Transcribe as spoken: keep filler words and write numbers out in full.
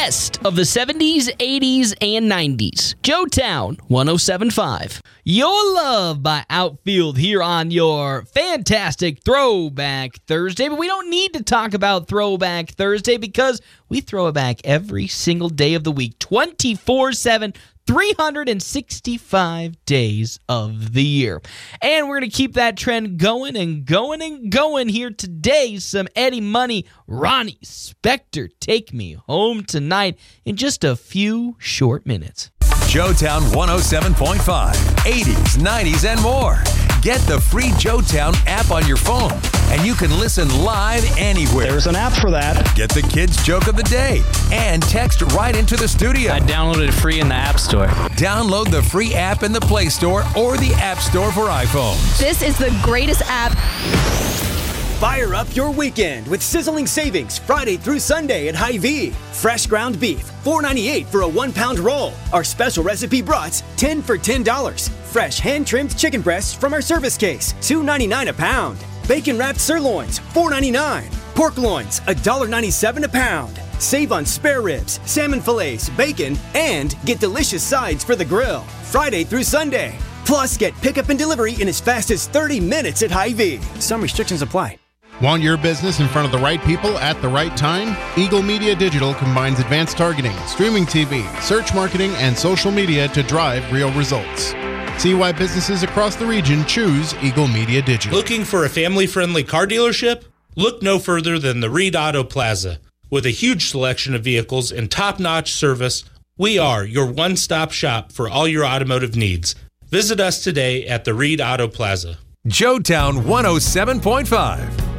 best of the seventies, eighties, and nineties. Joetown one oh seven point five. Your love by Outfield here on your fantastic Throwback Thursday. But we don't need to talk about Throwback Thursday because we throw it back every single day of the week, twenty-four seven, three hundred sixty-five days of the year. And we're going to keep that trend going and going and going here today. Some Eddie Money, Ronnie Spector, Take Me Home Tonight in just a few short minutes. Joetown one oh seven point five, eighties, nineties, and more. Get the free Joetown app on your phone, and you can listen live anywhere. There's an app for that. Get the kids' joke of the day and text right into the studio. I downloaded it free in the App Store. Download the free app in the Play Store or the App Store for iPhones. This is the greatest app. Fire up your weekend with sizzling savings Friday through Sunday at Hy-Vee. Fresh ground beef, four ninety-eight for a one-pound roll. Our special recipe brats, ten for ten dollars. Fresh hand-trimmed chicken breasts from our service case, two ninety-nine a pound. Bacon-wrapped sirloins, four ninety-nine. Pork loins, one ninety-seven a pound. Save on spare ribs, salmon fillets, bacon, and get delicious sides for the grill. Friday through Sunday. Plus, get pickup and delivery in as fast as thirty minutes at Hy-Vee. Some restrictions apply. Want your business in front of the right people at the right time? Eagle Media Digital combines advanced targeting, streaming T V, search marketing, and social media to drive real results. See why businesses across the region choose Eagle Media Digital. Looking for a family-friendly car dealership? Look no further than the Reed Auto Plaza. With a huge selection of vehicles and top-notch service, we are your one-stop shop for all your automotive needs. Visit us today at the Reed Auto Plaza. Joetown one oh seven point five.